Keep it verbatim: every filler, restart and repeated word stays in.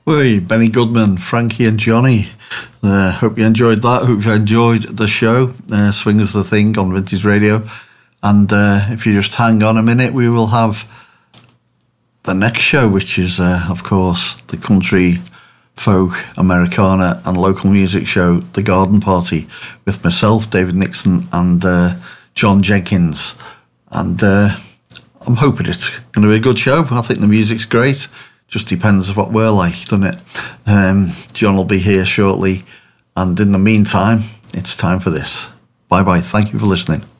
Hey, Benny Goodman, Frankie and Johnny. Uh, hope you enjoyed that. Hope you enjoyed the show. Uh, Swing is the Thing on Vintage Radio. And uh, if you just hang on a minute, we will have the next show, which is, uh, of course, the country, folk, Americana and local music show, The Garden Party, with myself, David Nixon, and uh, John Jenkins. And uh, I'm hoping it's going to be a good show. I think the music's great. Just depends what we're like, doesn't it? Um, John will be here shortly. And in the meantime, it's time for this. Bye-bye. Thank you for listening.